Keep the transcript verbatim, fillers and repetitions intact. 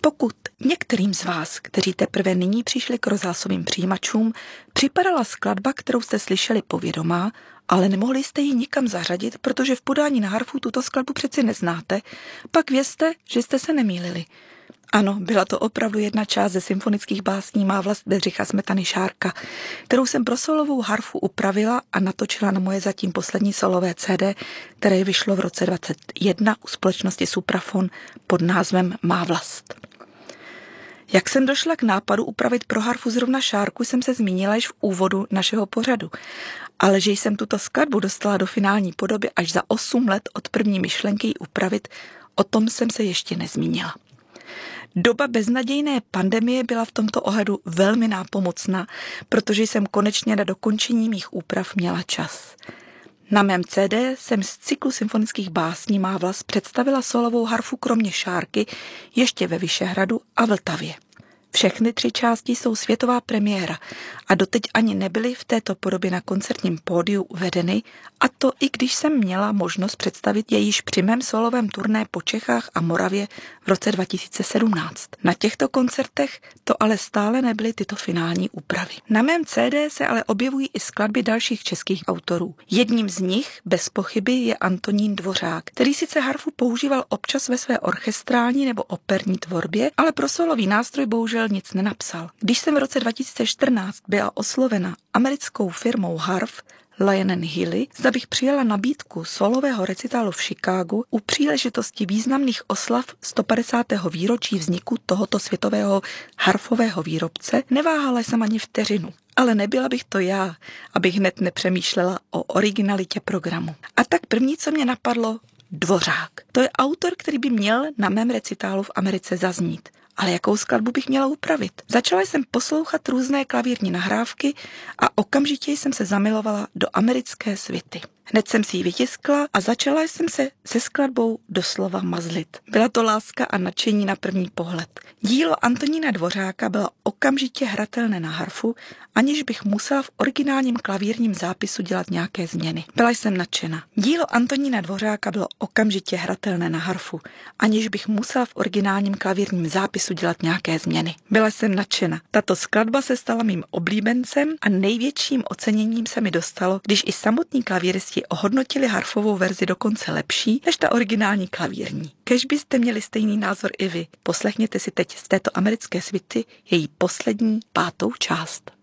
Pokud některým z vás, kteří teprve nyní přišli k rozhlasovým přijímačům, připadala skladba, kterou jste slyšeli, povědomá, ale nemohli jste ji nikam zařadit, protože v podání na harfu tuto skladbu přeci neznáte, pak vězte, že jste se nemýlili. Ano, byla to opravdu jedna část ze symfonických básní Má vlast Bedřicha Smetany Šárka, kterou jsem pro solovou harfu upravila a natočila na moje zatím poslední solové C D, které vyšlo v roce dvacet jedna u společnosti Suprafon pod názvem Má vlast. Jak jsem došla k nápadu upravit pro harfu zrovna Šárku, jsem se zmínila již v úvodu našeho pořadu, ale že jsem tuto skladbu dostala do finální podoby až za osm let od první myšlenky ji upravit, o tom jsem se ještě nezmínila. Doba beznadějné pandemie byla v tomto ohledu velmi nápomocná, protože jsem konečně na dokončení mých úprav měla čas. Na mém C D jsem z cyklu symfonických básní Má vlast představila solovou harfu kromě Šárky ještě ve Vyšehradu a Vltavě. Všechny tři části jsou světová premiéra a doteď ani nebyly v této podobě na koncertním pódiu uvedeny, a to i když jsem měla možnost představit je již při mém solovém turné po Čechách a Moravě v roce dva tisíce sedmnáct. Na těchto koncertech to ale stále nebyly tyto finální úpravy. Na mém C D se ale objevují i skladby dalších českých autorů. Jedním z nich bez pochyby je Antonín Dvořák, který sice harfu používal občas ve své orchestrální nebo operní tvorbě, ale pro solový nástroj bohužel nic nenapsal. Když jsem v roce dva tisíce čtrnáct byla oslovena americkou firmou Harf Lyon Healy, zda bych přijala nabídku solového recitálu v Chicagu u příležitosti významných oslav sto padesátého výročí vzniku tohoto světového harfového výrobce, neváhala jsem ani vteřinu. Ale nebyla bych to já, abych hned nepřemýšlela o originalitě programu. A tak první, co mě napadlo, Dvořák. To je autor, který by měl na mém recitálu v Americe zaznít. Ale jakou skladbu bych měla upravit? Začala jsem poslouchat různé klavírní nahrávky a okamžitě jsem se zamilovala do americké svity. Hned jsem si ji vytiskla a začala jsem se se skladbou doslova mazlit. Byla to láska a nadšení na první pohled. Dílo Antonína Dvořáka bylo okamžitě hratelné na harfu, aniž bych musela v originálním klavírním zápisu dělat nějaké změny. Byla jsem nadšena. Dílo Antonína Dvořáka bylo okamžitě hratelné na harfu, aniž bych musela v originálním klavírním zápisu dělat nějaké změny. Byla jsem nadšena. Tato skladba se stala mým oblíbencem a největším oceněním se mi dostalo, když i samotní klavíristi ohodnotili harfovou verzi dokonce lepší než ta originální klavírní. Kéž byste měli stejný názor i vy, poslechněte si teď z této americké svity její poslední, pátou část.